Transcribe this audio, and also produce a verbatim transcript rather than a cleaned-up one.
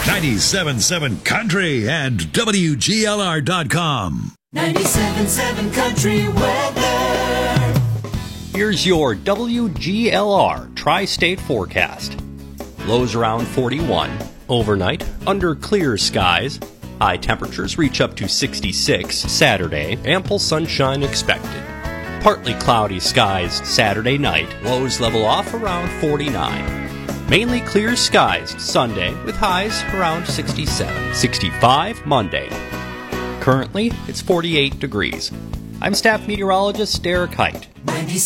ninety-seven point seven Country and W G L R dot com. ninety-seven point seven Country weather. Here's your W G L R Tri-State forecast. Lows around forty-one. Overnight, under clear skies. High temperatures reach up to sixty-six Saturday. Ample sunshine expected. Partly cloudy skies Saturday night. Lows level off around forty-nine. Mainly clear skies Sunday with highs around sixty-seven. sixty-five Monday. Currently, it's forty-eight degrees. I'm staff meteorologist Derek Height.